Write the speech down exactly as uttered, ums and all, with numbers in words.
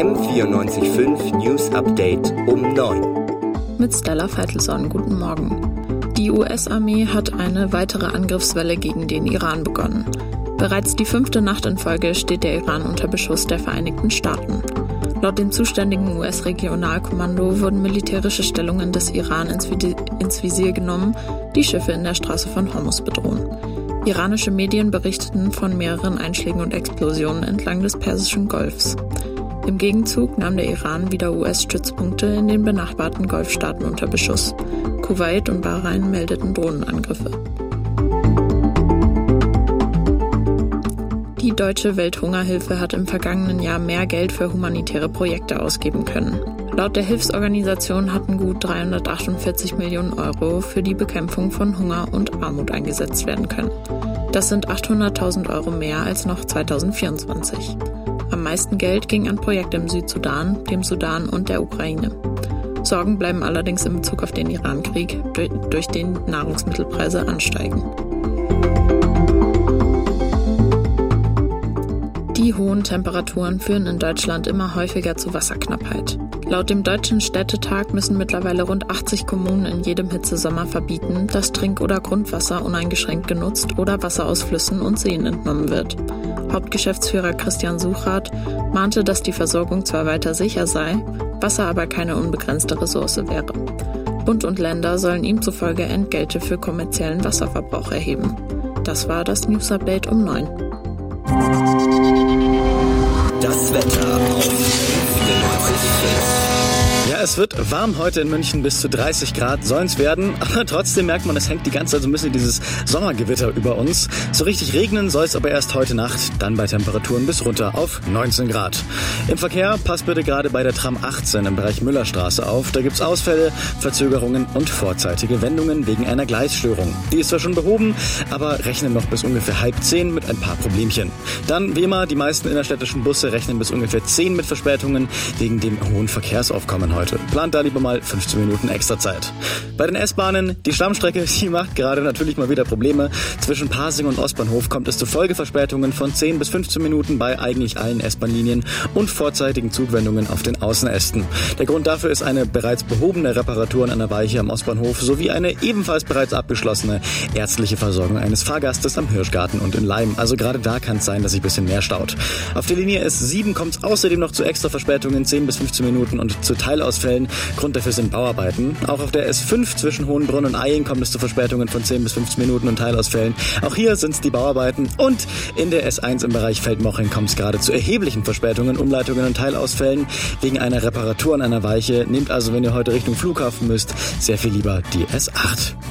M vierundneunzig Komma fünf News Update um neun. Mit Stella Veitelson, guten Morgen. Die U S-Armee hat eine weitere Angriffswelle gegen den Iran begonnen. Bereits die fünfte Nacht in Folge steht der Iran unter Beschuss der Vereinigten Staaten. Laut dem zuständigen U S-Regionalkommando wurden militärische Stellungen des Iran ins, Vi- ins Visier genommen, die Schiffe in der Straße von Hormuz bedrohen. Iranische Medien berichteten von mehreren Einschlägen und Explosionen entlang des Persischen Golfs. Im Gegenzug nahm der Iran wieder U S-Stützpunkte in den benachbarten Golfstaaten unter Beschuss. Kuwait und Bahrain meldeten Drohnenangriffe. Die Deutsche Welthungerhilfe hat im vergangenen Jahr mehr Geld für humanitäre Projekte ausgeben können. Laut der Hilfsorganisation hatten gut dreihundertachtundvierzig Millionen Euro für die Bekämpfung von Hunger und Armut eingesetzt werden können. Das sind achthunderttausend Euro mehr als noch zweitausendvierundzwanzig. Am meisten Geld ging an Projekte im Südsudan, dem Sudan und der Ukraine. Sorgen bleiben allerdings in Bezug auf den Iran-Krieg, durch den Nahrungsmittelpreise ansteigen. Die hohen Temperaturen führen in Deutschland immer häufiger zu Wasserknappheit. Laut dem Deutschen Städtetag müssen mittlerweile rund achtzig Kommunen in jedem Hitzesommer verbieten, dass Trink- oder Grundwasser uneingeschränkt genutzt oder Wasser aus Flüssen und Seen entnommen wird. Hauptgeschäftsführer Christian Suchrath mahnte, dass die Versorgung zwar weiter sicher sei, Wasser aber keine unbegrenzte Ressource wäre. Bund und Länder sollen ihm zufolge Entgelte für kommerziellen Wasserverbrauch erheben. Das war das News Update um neun. Das Wetter auf vierundneunzig Komma fünf. Ja, es wird warm heute in München, bis zu dreißig Grad sollen es werden, aber trotzdem merkt man, es hängt die ganze Zeit so ein bisschen dieses Sommergewitter über uns. So richtig regnen soll es aber erst heute Nacht, dann bei Temperaturen bis runter auf neunzehn Grad. Im Verkehr passt bitte gerade bei der Tram achtzehn im Bereich Müllerstraße auf. Da gibt's Ausfälle, Verzögerungen und vorzeitige Wendungen wegen einer Gleisstörung. Die ist zwar schon behoben, aber rechnen noch bis ungefähr halb zehn mit ein paar Problemchen. Dann, wie immer, die meisten innerstädtischen Busse rechnen bis ungefähr zehn mit Verspätungen wegen dem hohen Verkehrsaufkommen heute. Plant da lieber mal fünfzehn Minuten extra Zeit. Bei den S-Bahnen, die Stammstrecke, die macht gerade natürlich mal wieder Probleme. Zwischen Pasing und Ostbahnhof kommt es zu Folgeverspätungen von zehn bis fünfzehn Minuten bei eigentlich allen S-Bahn-Linien und vorzeitigen Zugwendungen auf den Außenästen. Der Grund dafür ist eine bereits behobene Reparatur an einer Weiche am Ostbahnhof sowie eine ebenfalls bereits abgeschlossene ärztliche Versorgung eines Fahrgastes am Hirschgarten und in Leim. Also gerade da kann es sein, dass sich ein bisschen mehr staut. Auf der Linie S sieben kommt es außerdem noch zu extra Verspätungen, zehn bis fünfzehn Minuten und zu Teilausfällen. Grund dafür sind Bauarbeiten. Auch auf der S fünf zwischen Hohenbrunn und Eying kommt es zu Verspätungen von zehn bis fünfzehn Minuten und Teilausfällen. Auch hier sind es die Bauarbeiten. Und in der S eins im Bereich Feldmoching kommt es gerade zu erheblichen Verspätungen, Umleitungen und Teilausfällen wegen einer Reparatur an einer Weiche. Nehmt also, wenn ihr heute Richtung Flughafen müsst, sehr viel lieber die S acht.